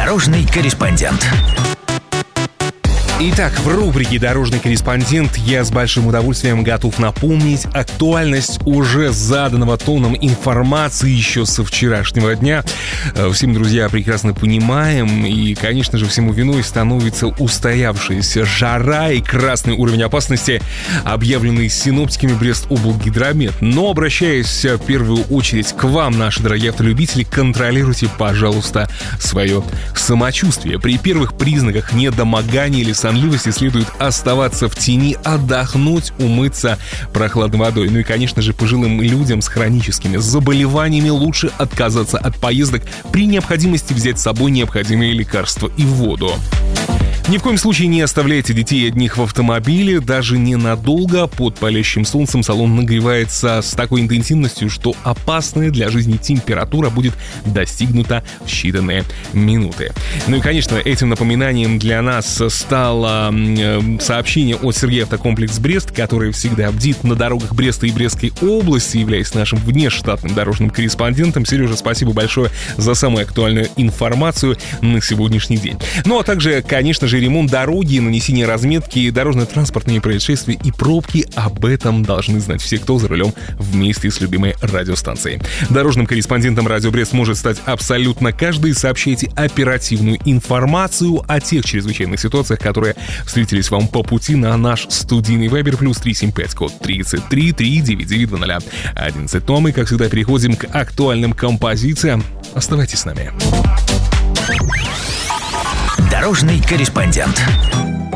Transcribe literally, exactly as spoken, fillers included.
Дорожный корреспондент. Итак, в рубрике «Дорожный корреспондент» я с большим удовольствием готов напомнить актуальность уже заданного тоном информации еще со вчерашнего дня. Всем, друзья, прекрасно понимаем, и, конечно же, всему виной становится устоявшаяся жара и красный уровень опасности, объявленный синоптиками Брест-облгидромет. Но, обращаясь в первую очередь к вам, наши дорогие автолюбители, контролируйте, пожалуйста, свое самочувствие. При первых признаках недомогания или сонливости следует оставаться в тени, отдохнуть, умыться прохладной водой. Ну и, конечно же, пожилым людям с хроническими заболеваниями лучше отказаться от поездок, при необходимости взять с собой необходимые лекарства и воду. Ни в коем случае не оставляйте детей одних в автомобиле, даже ненадолго. Под палящим солнцем салон нагревается с такой интенсивностью, что опасная для жизни температура будет достигнута в считанные минуты. Ну и, конечно, этим напоминанием для нас стало сообщение от Сергея Автокомплекс Брест, который всегда бдит на дорогах Бреста и Брестской области, являясь нашим внештатным дорожным корреспондентом. Сережа, спасибо большое за самую актуальную информацию на сегодняшний день. Ну а также, конечно же, ремонт дороги, нанесение разметки, дорожно-транспортные происшествия и пробки. Об этом должны знать все, кто за рулем вместе с любимой радиостанцией. Дорожным корреспондентом Радио Брест может стать абсолютно каждый. Сообщайте оперативную информацию о тех чрезвычайных ситуациях, которые встретились вам по пути на наш студийный вайбер плюс три семь пять, код тридцать три три девять девять два ноль одиннадцать. Ну а мы, как всегда, переходим к актуальным композициям. Оставайтесь с нами. Дорожный корреспондент.